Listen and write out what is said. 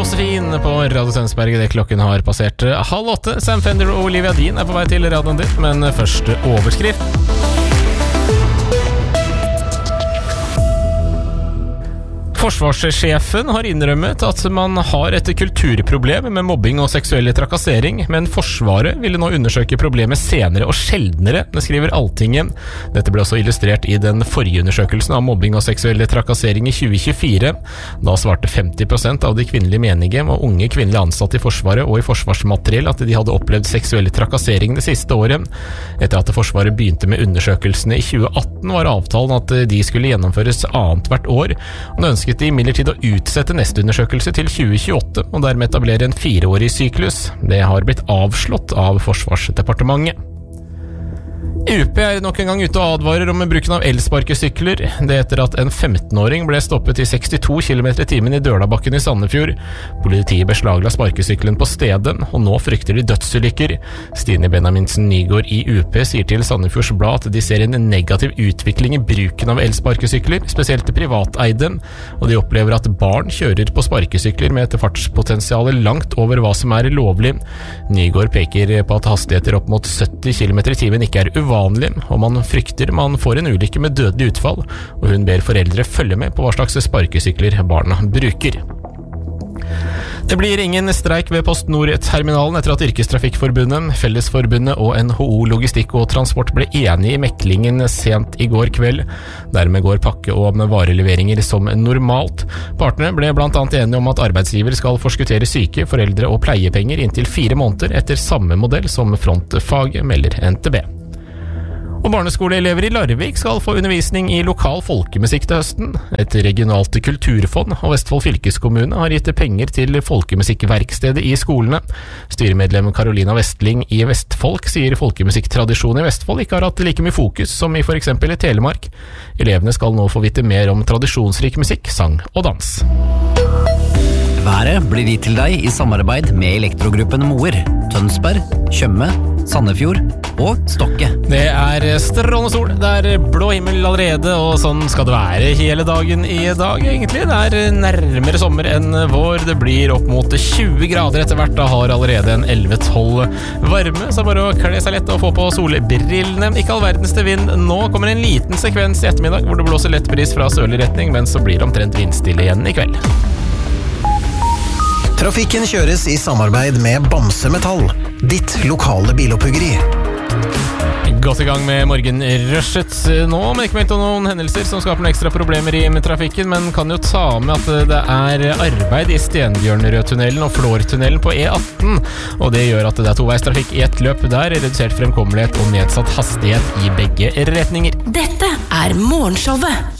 Josefin på Radio Tønsberg. Det klokken har passert 7:30. Sam Fender og Olivia Dean er på vei til radioen din, men først overskrift. Forsvarssjefen har innrømmet at man har et kulturproblem med mobbing og seksuell trakassering, men Forsvaret ville nå undersøke problemet senere og sjeldnere, det skriver Alltingen. Dette ble også illustrert i den forrige undersøkelsen av mobbing og seksuell trakassering i 2024. Da svarte 50% av de kvinnelige menige og unge kvinnelige ansatte i Forsvaret og i forsvarsmateriell at de hadde opplevd seksuell trakassering det siste året. Etter at Forsvaret begynte med undersøkelsene i 2018, var avtalen at de skulle gjennomføres annet hvert år, og nå ønsket de imidlertid å utsette neste undersøkelse til 2028 og dermed etablere en 4-årig syklus. Det har blitt avslått av Forsvarsdepartementet. UP er nok en gang ute og advarer om bruken av elsparkesykler. Det etter at en 15-åring ble stoppet i 62 km/t i Dølabakken i Sandefjord. Politiet beslagla sparkesykkelen på stedet, og nå frykter de dødsulykker. Stine Benjaminsen Nygård i UP sier til Sandefjords Blad at de ser en negativ utvikling i bruken av elsparkesykler, spesielt privateide, og de opplever at barn kjører på sparkesykler med et fartspotensial langt over hva som er lovlig. Nygård peker på at hastigheter opp mot 70 km/t ikke er uvanlig, og man frykter man får en ulykke med dødelig utfall, og hun ber foreldre følge med på hva slags sparkesykler barna bruker. Det blir ingen streik ved PostNord-terminalen etter at Yrkestrafikkforbundet, Fellesforbundet og NHO Logistikk og Transport ble enige i meklingen sent i går kveld. Dermed går pakke- og vareleveringer som normalt. Partene ble blant annet enige om at arbeidsgiver skal forskuttere syke, foreldre og pleiepenger inntil 4 måneder etter samme modell som frontfag, melder NTB. Og barneskoleelever i Larvik skal få undervisning i lokal folkemusikk til høsten. Et regionalt kulturfond og Vestfold fylkeskommune har gitt penger til folkemusikkverkstedet i skolene. Styremedlem Karolina Vestling i Vestfolk sier folkemusikktradisjonen i Vestfold ikke har hatt like mye fokus som i for eksempel i Telemark. Elevene skal nå få vite mer om tradisjonsrik musikk, sang og dans. Været blir gitt til deg i samarbeid med Elektrogruppen Moer, Tønsberg, Tjøme, Sandefjord og Stokke. Det er strålende sol, det er blå himmel allerede, og sånn skal det være hele dagen i dag egentlig. Det er nærmere sommer enn vår, det blir opp mot 20 grader etter hvert, da har allerede en 11-12 varme, så bare å kle seg lett og få på solbrillene. Ikke all verdens til vind. Nå kommer en liten sekvens i ettermiddag hvor det blåser lett bris fra sørlig retning, men så blir det omtrent vindstille igjen i kveld. Trafikken kjøres i samarbeid med Bamse Metall, ditt lokale biloppuggeri. Godt i gang med morgenrushet nå, men ikke meldt om noen hendelser som skaper noen ekstra problemer i trafikken, men kan jo ta med at det er arbeid i Stenbjørnrødtunnelen og Flårtunnelen på E18, og det gjør at det er toveistrafikk i ett løp der, redusert fremkommelighet og nedsatt hastighet i begge retninger. Dette er Morgenshowet